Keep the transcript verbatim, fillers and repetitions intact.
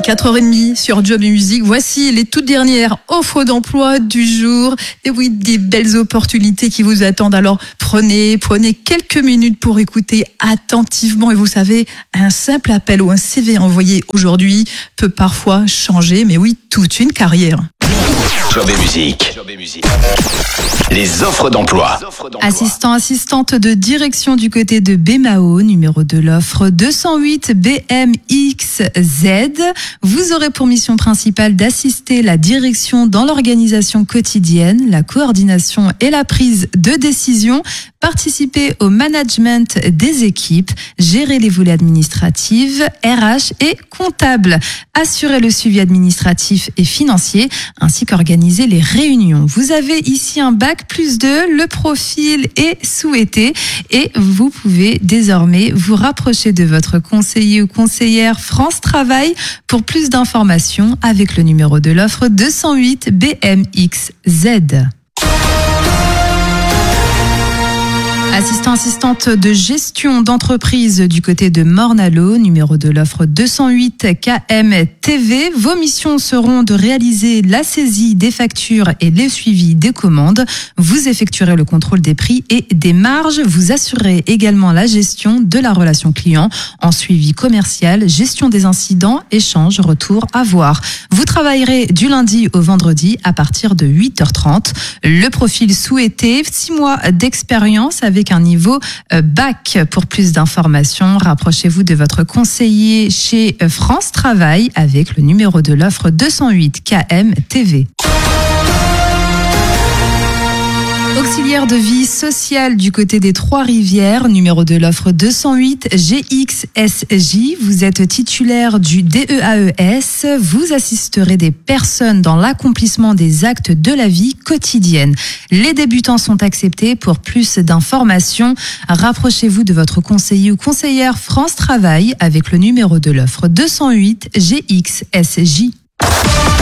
quatre heures trente sur Job et Musique. Voici les toutes dernières offres d'emploi du jour. Et oui, des belles opportunités qui vous attendent. Alors prenez, prenez quelques minutes pour écouter attentivement. Et vous savez, un simple appel ou un C V envoyé aujourd'hui peut parfois changer, mais oui, toute une carrière. Job et Musique. Les offres d'emploi. Assistant, assistante de direction du côté de B M A O, numéro de l'offre deux cent huit B M X Z. Vous aurez pour mission principale d'assister la direction dans l'organisation quotidienne, la coordination et la prise de décision, participer au management des équipes, gérer les volets administratifs, R H et comptables, assurer le suivi administratif et financier, ainsi qu'organiser les réunions. Vous avez ici un bac plus deux, le profil est souhaité et vous pouvez désormais vous rapprocher de votre conseiller ou conseillère France Travail pour plus d'informations avec le numéro de l'offre deux cent huit B M X Z. Assistant, assistante de gestion d'entreprise du côté de Morne-à-l'Eau, numéro de l'offre deux cent huit K M T V. Vos missions seront de réaliser la saisie des factures et le suivi des commandes. Vous effectuerez le contrôle des prix et des marges. Vous assurez également la gestion de la relation client en suivi commercial, gestion des incidents, échange, retour, avoir. Vous travaillerez du lundi au vendredi à partir de huit heures trente. Le profil souhaité, six mois d'expérience avec un niveau bac. Pour plus d'informations, rapprochez-vous de votre conseiller chez France Travail avec le numéro de l'offre deux cent huit K M T V. Auxiliaire de vie sociale du côté des Trois-Rivières, numéro de l'offre deux cent huit G X S J. Vous êtes titulaire du D E A E S. Vous assisterez des personnes dans l'accomplissement des actes de la vie quotidienne. Les débutants sont acceptés. Pour plus d'informations, rapprochez-vous de votre conseiller ou conseillère France Travail avec le numéro de l'offre deux cent huit G X S J.